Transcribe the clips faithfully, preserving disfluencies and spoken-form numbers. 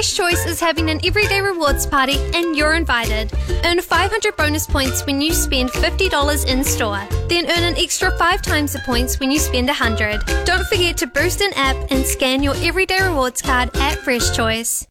Fresh Choice is having an everyday rewards party and you're invited. Earn five hundred bonus points when you spend fifty dollars in store. Then earn an extra five times the points when you spend one hundred dollars. Don't forget to boost an app and scan your everyday rewards card at Fresh Choice.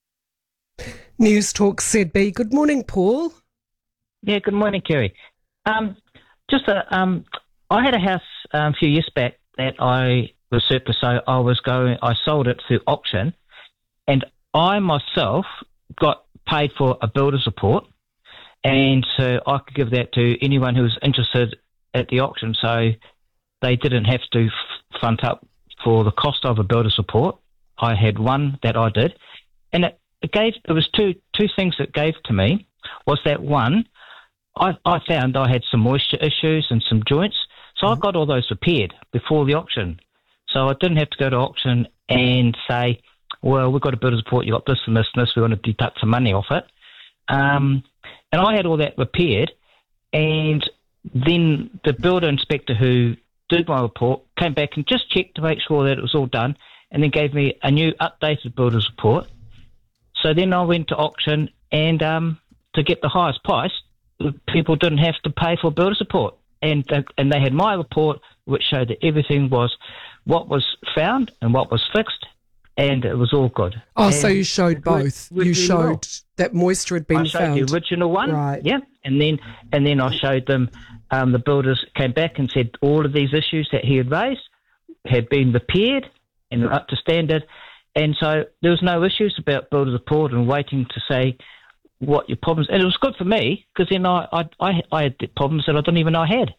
News Talk Z B. Good morning, Paul. Yeah, good morning, Kerry. Um, just a, um, I had a house um, a few years back that I was surplus, so I was going. I sold it through auction, and I myself got paid for a builder's report, and so I could give that to anyone who was interested at the auction. So they didn't have to f- front up for the cost of a builder's report. I had one that I did, and it, it gave. It was two two things it gave to me. Was that one? I, I found I had some moisture issues and some joints, so mm-hmm. I got all those repaired before the auction. So I didn't have to go to auction and say, well, we've got a builder's report, you got this and this and this, we want to deduct some money off it. Um, and I had all that repaired, and then the builder inspector who did my report came back and just checked to make sure that it was all done, and then gave me a new updated builder's report. So then I went to auction, and um, to get the highest price, people didn't have to pay for a builder's report. And, uh, and they had my report, which showed that everything was what was found and what was fixed, and it was all good. Oh, and so you showed both. You showed well. that moisture had been I showed found. the original one, right? Yeah, and then and then I showed them. Um, the builders came back and said all of these issues that he had raised had been repaired and were up to standard, and so there was no issues about builder's report and waiting to say what your problems. And it was good for me because then I I, I I had problems that I didn't even know I had.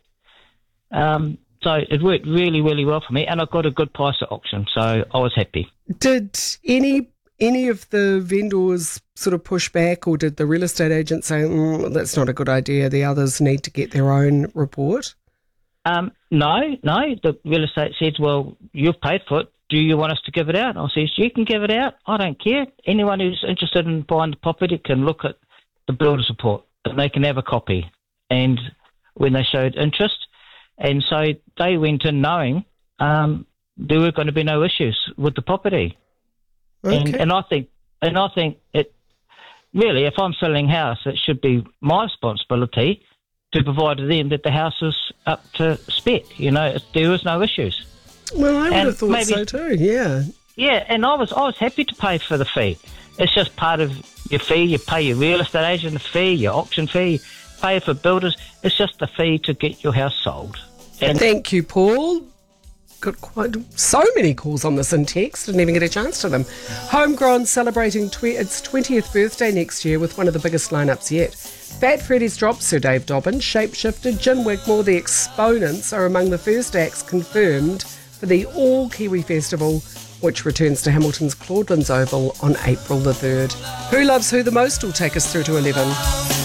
Um, so it worked really, really well for me, and I got a good price at auction, so I was happy. Did any any of the vendors sort of push back, or did the real estate agent say, mm, that's not a good idea, the others need to get their own report? Um, no, no. The real estate said, well, you've paid for it. Do you want us to give it out? I says, you can give it out. I don't care. Anyone who's interested in buying the property can look at the builder's report, and they can have a copy. And when they showed interest, and so they went in knowing um, there were going to be no issues with the property. Okay. And, and I think, and I think it really, if I'm selling a house, it should be my responsibility to provide to them that the house is up to spec. You know, there was no issues. Well, I would and have thought maybe, so too. Yeah. Yeah, and I was I was happy to pay for the fee. It's just part of your fee. You pay your real estate agent a fee, your auction fee, you pay for builders. It's just a fee to get your house sold. And thank you, Paul. Got quite so many calls on this in text. Didn't even get a chance to them. Homegrown celebrating tw- its twentieth birthday next year with one of the biggest lineups yet. Fat Freddy's Drop, Sir Dave Dobbin, Shapeshifter, Gin Wigmore, the Exponents are among the first acts confirmed for the All Kiwi Festival, which returns to Hamilton's Claudelands Oval on April the third. Who Loves Who the Most will take us through to eleven.